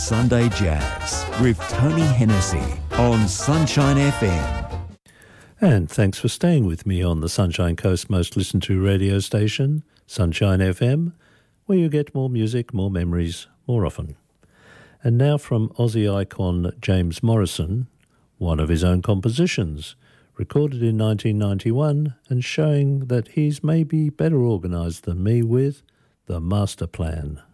Sunday Jazz with Tony Hennessy on Sunshine FM. And thanks for staying with me on the Sunshine Coast's most listened to radio station, Sunshine FM, where you get more music, more memories, more often. And now from Aussie icon James Morrison, one of his own compositions, recorded in 1991 and showing that he's maybe better organised than me with The Master Plan.